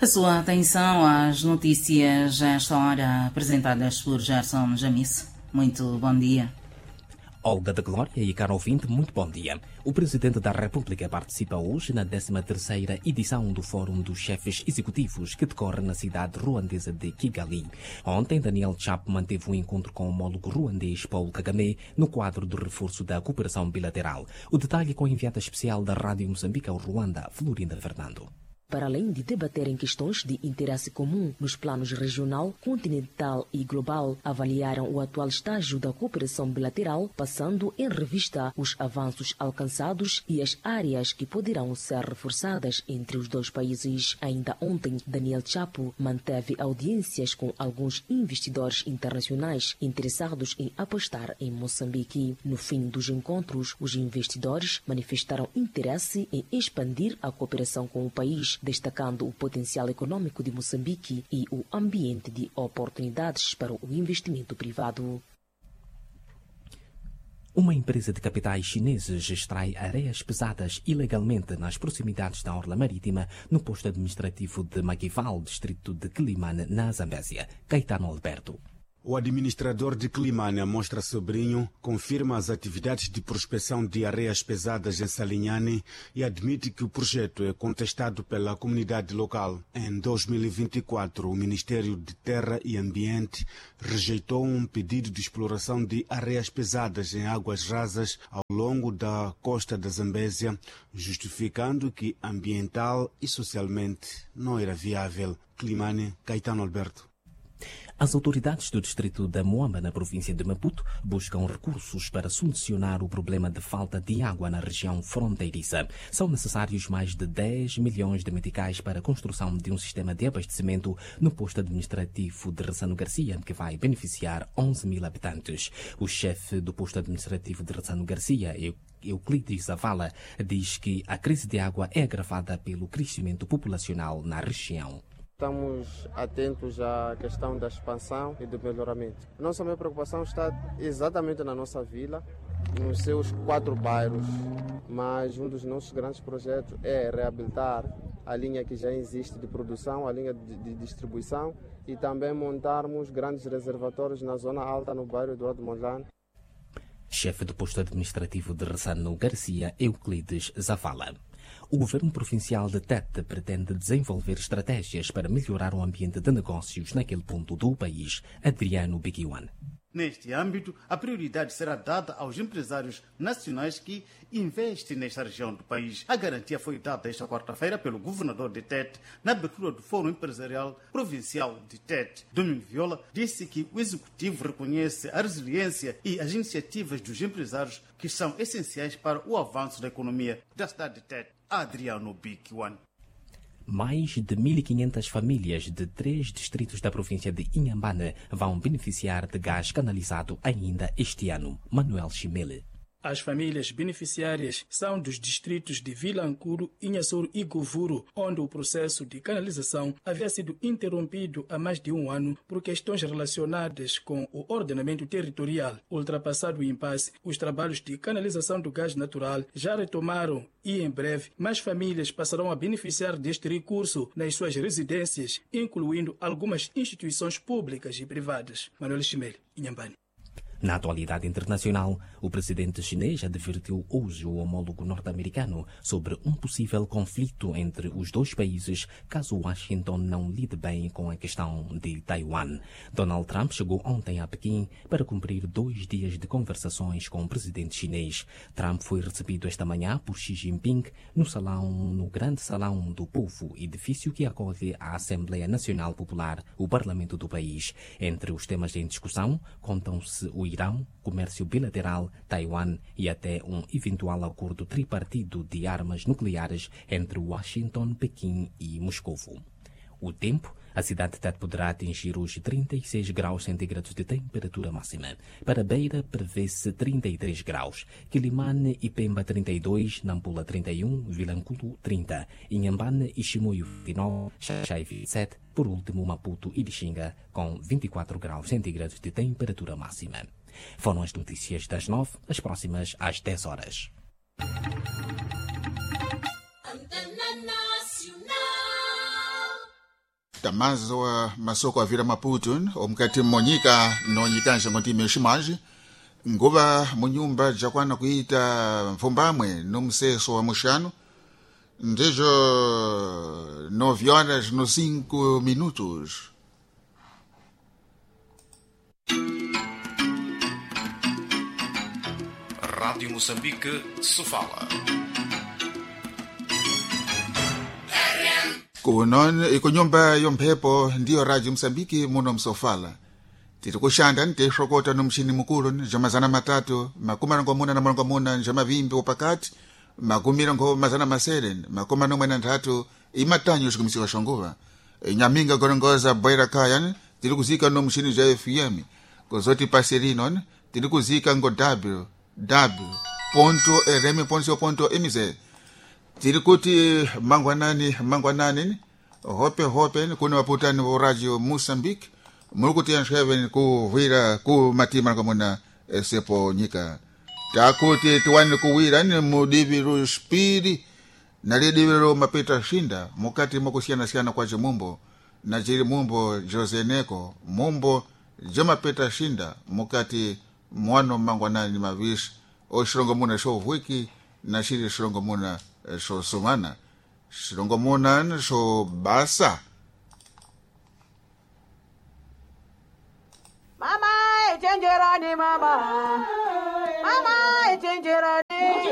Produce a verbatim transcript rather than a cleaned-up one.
A sua atenção às notícias a esta hora apresentadas por Gerson Jamice. Muito bom dia. Olga de Glória e caro ouvinte, muito bom dia. O Presidente da República participa hoje na décima terceira edição do Fórum dos Chefes Executivos, que decorre na cidade ruandesa de Kigali. Ontem, Daniel Chapo manteve um encontro com o homólogo ruandês Paul Kagame no quadro do reforço da cooperação bilateral. O detalhe com a enviada especial da Rádio Moçambique ao Ruanda, Florinda Fernando. Para além de debaterem questões de interesse comum nos planos regional, continental e global, avaliaram o atual estágio da cooperação bilateral, passando em revista os avanços alcançados e as áreas que poderão ser reforçadas entre os dois países. Ainda ontem, Daniel Chapo manteve audiências com alguns investidores internacionais interessados em apostar em Moçambique. No fim dos encontros, os investidores manifestaram interesse em expandir a cooperação com o país, destacando o potencial econômico de Moçambique e o ambiente de oportunidades para o investimento privado. Uma empresa de capitais chineses extrai areias pesadas ilegalmente nas proximidades da orla marítima no posto administrativo de Magival, distrito de Quelimane, na Zambésia. Caetano Alberto. O administrador de Quelimane, Mostra Sobrinho, confirma as atividades de prospecção de areias pesadas em Salinhane e admite que o projeto é contestado pela comunidade local. Em dois mil e vinte e quatro, o Ministério de Terra e Ambiente rejeitou um pedido de exploração de areias pesadas em águas rasas ao longo da costa da Zambésia, justificando que ambiental e socialmente não era viável. Quelimane, Caetano Alberto. As autoridades do distrito da Moamba, na província de Maputo, buscam recursos para solucionar o problema de falta de água na região fronteiriça. São necessários mais de dez milhões de meticais para a construção de um sistema de abastecimento no posto administrativo de Ressano Garcia, que vai beneficiar onze mil habitantes. O chefe do posto administrativo de Ressano Garcia, Euclides Zavala, diz que a crise de água é agravada pelo crescimento populacional na região. Estamos atentos à questão da expansão e do melhoramento. Nossa maior preocupação está exatamente na nossa vila, nos seus quatro bairros, mas um dos nossos grandes projetos é reabilitar a linha que já existe de produção, a linha de, de distribuição e também montarmos grandes reservatórios na zona alta, no bairro Eduardo Mondlane. Chefe do posto administrativo de Ressano Garcia, Euclides Zavala. O governo provincial de Tete pretende desenvolver estratégias para melhorar o ambiente de negócios naquele ponto do país. Adriano Bigiwan. Neste âmbito, a prioridade será dada aos empresários nacionais que investem nesta região do país. A garantia foi dada esta quarta-feira pelo governador de Tete na abertura do Fórum Empresarial Provincial de Tete. Domingo Viola disse que o executivo reconhece a resiliência e as iniciativas dos empresários que são essenciais para o avanço da economia da cidade de Tete. Adriano Bikiwan. Mais de mil e quinhentas famílias de três distritos da província de Inhambane vão beneficiar de gás canalizado ainda este ano. Manuel Chimele. As famílias beneficiárias são dos distritos de Vilancuru, Inhassoro e Govuro, onde o processo de canalização havia sido interrompido há mais de um ano por questões relacionadas com o ordenamento territorial. Ultrapassado o impasse, os trabalhos de canalização do gás natural já retomaram e, em breve, mais famílias passarão a beneficiar deste recurso nas suas residências, incluindo algumas instituições públicas e privadas. Manuel Chimele, Inhambane. Na atualidade internacional, o presidente chinês advertiu hoje o homólogo norte-americano sobre um possível conflito entre os dois países caso Washington não lide bem com a questão de Taiwan. Donald Trump chegou ontem a Pequim para cumprir dois dias de conversações com o presidente chinês. Trump foi recebido esta manhã por Xi Jinping no salão, no Grande Salão do Povo, edifício que acolhe a Assembleia Nacional Popular, o parlamento do país. Entre os temas em discussão, contam-se o Irão, comércio bilateral, Taiwan e até um eventual acordo tripartido de armas nucleares entre Washington, Pequim e Moscovo. O tempo, a cidade de Tete poderá atingir os trinta e seis graus centígrados de temperatura máxima. Para Beira, prevê-se trinta e três graus. Quelimane e Pemba, trinta e dois. Nampula, trinta e um. Vilanculo, trinta. Inhambane e Chimoio, vinte e nove. Xaxai, vinte e sete. Por último, Maputo e Lixinga, com vinte e quatro graus centígrados de temperatura máxima. Foram as notícias das nove, as próximas às dez horas. tamazo wa masoko avira Maputo omkati mmonyika nonyikanja ngontime shimaji nguva munyumba jakwana kuita mfumbamwe nomseso wa mushano ndejo nove horas no cinco minutos. Rádio Moçambique se fala. Kunon ikunyumba yomphepo ndiyo Radio Msambiki muno msofala. Tiri kushanda nte shokota no mshini mukulu njamazana matatu makumi rango muna na mwango muna njamavimbi upakati makumi rango mazana maseren makumi no mwena ntatu imatanyo shikumisiwa shonguva nyaminga gorongoza boira kayan tiri kuzika no mshini ja F M kozoti pasirinon tiri kuzika ngo w w ponto rm ponto ponto mz tiri kuti mangwanani mangwanani hope hope kuna waputani wa Radio Mozambique muri kuti yansheveni kuwira ku matima ngamona sepo nyika takuti tuwani kuwira ni mudiviru spiri na lidiviru mapeta shinda mukati mokusiana siana kwa mumbo na jiri mumbo joseneko mumbo jomapeta shinda mukati mwano mangwanani mavish o shirongo muna sho wiki na shiri shirongo muna sho sumana shirongo muna sho basa. Mama, chenjerani mama. Mama, chenjerani.